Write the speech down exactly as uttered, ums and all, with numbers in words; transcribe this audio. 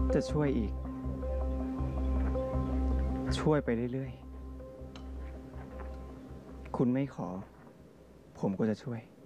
จะช่วยอีก ช่วยไปเรื่อยๆ คุณไม่ขอ ผมก็จะช่วย